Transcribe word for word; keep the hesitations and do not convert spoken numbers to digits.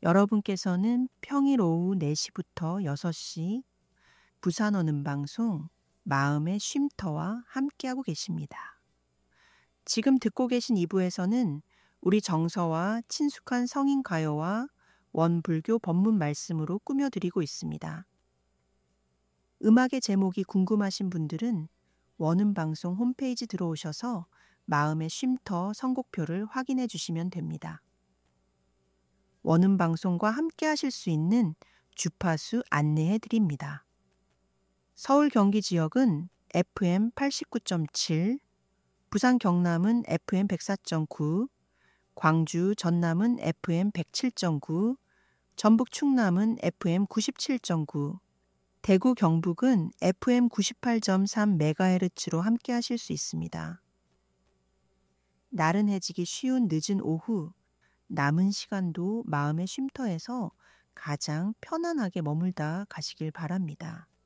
여러분께서는 평일 오후 네 시부터 여섯 시 부산 오는 방송 마음의 쉼터와 함께하고 계십니다. 지금 듣고 계신 이 부에서는 우리 정서와 친숙한 성인 가요와 원불교 법문 말씀으로 꾸며드리고 있습니다. 음악의 제목이 궁금하신 분들은 원음 방송 홈페이지 들어오셔서 마음의 쉼터 선곡표를 확인해 주시면 됩니다. 원음 방송과 함께 하실 수 있는 주파수 안내해 드립니다. 서울 경기 지역은 에프엠 팔십구 점 칠, 부산 경남은 에프엠 백사 점 구, 광주 전남은 에프엠 백칠 점 구, 전북 충남은 에프엠 구십칠 점 구, 대구 경북은 에프엠 구십팔 점 삼 메가헤르츠로 함께 하실 수 있습니다. 나른해지기 쉬운 늦은 오후, 남은 시간도 마음의 쉼터에서 가장 편안하게 머물다 가시길 바랍니다.